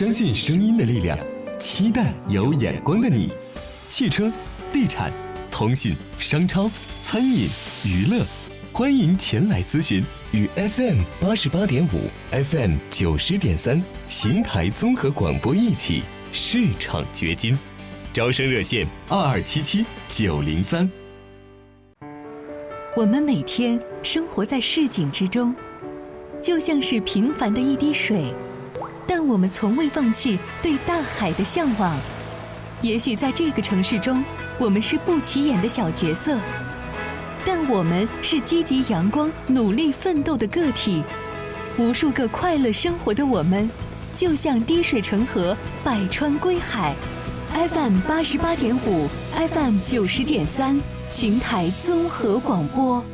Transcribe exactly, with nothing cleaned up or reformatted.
相信声音的力量，期待有眼光的你。汽车、地产、通信、商超、餐饮、娱乐，欢迎前来咨询。与 F M 八十八点五、F M 九十点三邢台综合广播一起市场掘金。招生热线二二七七九零三。 我们每天生活在市井之中，就像是平凡的一滴水，但我们从未放弃对大海的向往。也许在这个城市中，我们是不起眼的小角色，但我们是积极阳光、努力奋斗的个体。无数个快乐生活的我们，就像滴水成河，百川归海。F M 八十八点五 ，F M 九十点三，邢台综合广播。